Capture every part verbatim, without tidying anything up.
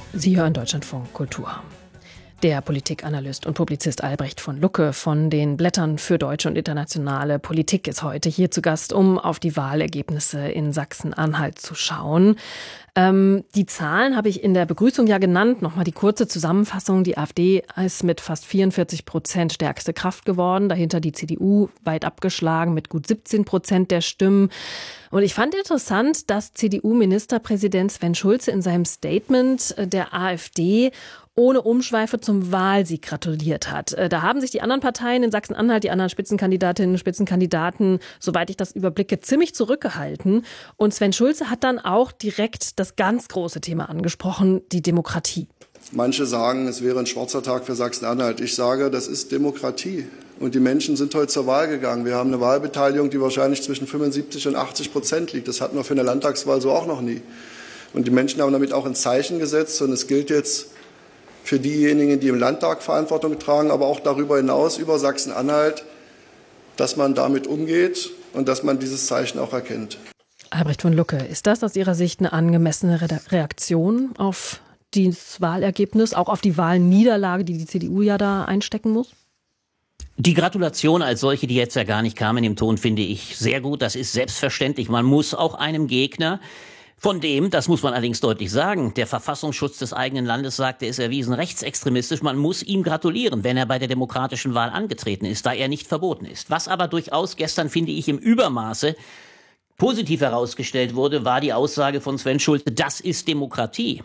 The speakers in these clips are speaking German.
Sie hören Deutschlandfunk Kultur. Der Politikanalyst und Publizist Albrecht von Lucke von den Blättern für deutsche und internationale Politik ist heute hier zu Gast, um auf die Wahlergebnisse in Sachsen-Anhalt zu schauen. Ähm, die Zahlen habe ich in der Begrüßung ja genannt. Nochmal die kurze Zusammenfassung. Die AfD ist mit fast vierundvierzig Prozent stärkste Kraft geworden. Dahinter die C D U weit abgeschlagen mit gut siebzehn Prozent der Stimmen. Und ich fand interessant, dass C D U-Ministerpräsident Sven Schulze in seinem Statement der AfD ohne Umschweife zum Wahlsieg gratuliert hat. Da haben sich die anderen Parteien in Sachsen-Anhalt, die anderen Spitzenkandidatinnen und Spitzenkandidaten, soweit ich das überblicke, ziemlich zurückgehalten. Und Sven Schulze hat dann auch direkt das ganz große Thema angesprochen, die Demokratie. Manche sagen, es wäre ein schwarzer Tag für Sachsen-Anhalt. Ich sage, das ist Demokratie. Und die Menschen sind heute zur Wahl gegangen. Wir haben eine Wahlbeteiligung, die wahrscheinlich zwischen fünfundsiebzig und achtzig Prozent liegt. Das hatten wir für eine Landtagswahl so auch noch nie. Und die Menschen haben damit auch ein Zeichen gesetzt. Und es gilt jetzt für diejenigen, die im Landtag Verantwortung tragen, aber auch darüber hinaus über Sachsen-Anhalt, dass man damit umgeht und dass man dieses Zeichen auch erkennt. Albrecht von Lucke, ist das aus Ihrer Sicht eine angemessene Reaktion auf dieses Wahlergebnis, auch auf die Wahlniederlage, die die C D U ja da einstecken muss? Die Gratulation als solche, die jetzt ja gar nicht kam in dem Ton, finde ich sehr gut. Das ist selbstverständlich. Man muss auch einem Gegner, von dem, das muss man allerdings deutlich sagen, der Verfassungsschutz des eigenen Landes sagt, er ist erwiesen rechtsextremistisch. Man muss ihm gratulieren, wenn er bei der demokratischen Wahl angetreten ist, da er nicht verboten ist. Was aber durchaus gestern, finde ich, im Übermaße positiv herausgestellt wurde, war die Aussage von Sven Schulze, das ist Demokratie.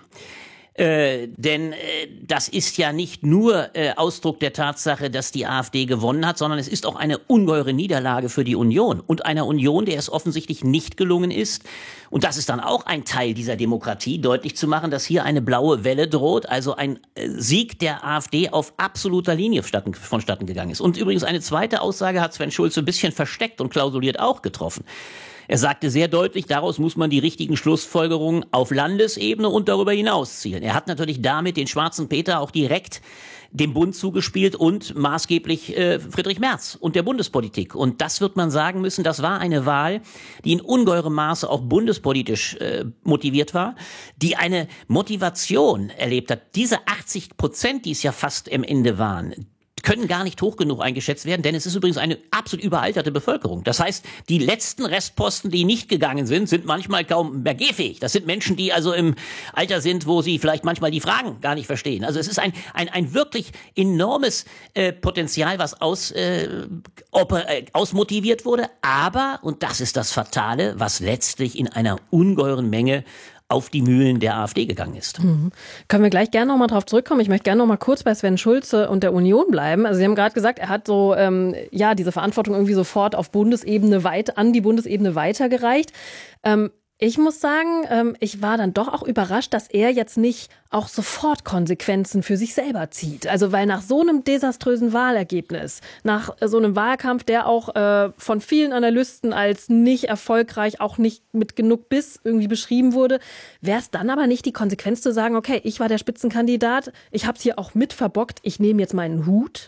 Äh, denn äh, das ist ja nicht nur äh, Ausdruck der Tatsache, dass die AfD gewonnen hat, sondern es ist auch eine ungeheure Niederlage für die Union und einer Union, der es offensichtlich nicht gelungen ist. Und das ist dann auch ein Teil dieser Demokratie, deutlich zu machen, dass hier eine blaue Welle droht, also ein äh, Sieg der AfD auf absoluter Linie vonstatten, vonstatten gegangen ist. Und übrigens eine zweite Aussage hat Sven Schulze ein bisschen versteckt und klausuliert auch getroffen. Er sagte sehr deutlich, daraus muss man die richtigen Schlussfolgerungen auf Landesebene und darüber hinaus ziehen. Er hat natürlich damit den schwarzen Peter auch direkt dem Bund zugespielt und maßgeblich äh, Friedrich Merz und der Bundespolitik. Und das wird man sagen müssen, das war eine Wahl, die in ungeheurem Maße auch bundespolitisch äh, motiviert war, die eine Motivation erlebt hat. Diese achtzig Prozent, die es ja fast am Ende waren, können gar nicht hoch genug eingeschätzt werden, denn es ist übrigens eine absolut überalterte Bevölkerung. Das heißt, die letzten Restposten, die nicht gegangen sind, sind manchmal kaum mehr gehfähig. Das sind Menschen, die also im Alter sind, wo sie vielleicht manchmal die Fragen gar nicht verstehen. Also es ist ein ein ein wirklich enormes äh, Potenzial, was aus äh, oper, äh, ausmotiviert wurde, aber, und das ist das Fatale, was letztlich in einer ungeheuren Menge auf die Mühlen der AfD gegangen ist. Mhm. Können wir gleich gerne noch mal drauf zurückkommen. Ich möchte gerne noch mal kurz bei Sven Schulze und der Union bleiben. Also Sie haben gerade gesagt, er hat so ähm, ja diese Verantwortung irgendwie sofort auf Bundesebene weit an die Bundesebene weitergereicht. Ähm, Ich muss sagen, ähm, ich war dann doch auch überrascht, dass er jetzt nicht auch sofort Konsequenzen für sich selber zieht. Also weil nach so einem desaströsen Wahlergebnis, nach so einem Wahlkampf, der auch äh, von vielen Analysten als nicht erfolgreich, auch nicht mit genug Biss irgendwie beschrieben wurde, wäre es dann aber nicht die Konsequenz zu sagen, okay, ich war der Spitzenkandidat, ich habe es hier auch mit verbockt, ich nehme jetzt meinen Hut?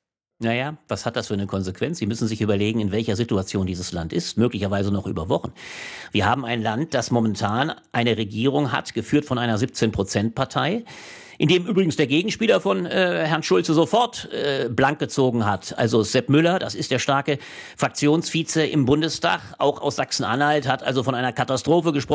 Naja, was hat das für eine Konsequenz? Sie müssen sich überlegen, in welcher Situation dieses Land ist, möglicherweise noch über Wochen. Wir haben ein Land, das momentan eine Regierung hat, geführt von einer siebzehn Prozent Partei, in dem übrigens der Gegenspieler von äh, Herrn Schulze sofort äh, blank gezogen hat. Also Sepp Müller, das ist der starke Fraktionsvize im Bundestag, auch aus Sachsen-Anhalt, hat also von einer Katastrophe gesprochen.